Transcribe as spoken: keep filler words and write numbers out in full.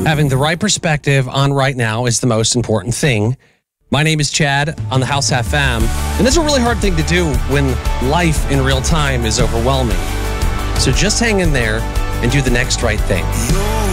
Having the right perspective on right now is the most important thing. My name is Chad on the House F M, and it's a really hard thing to do when life in real time is overwhelming. So just hang in there and do the next right thing.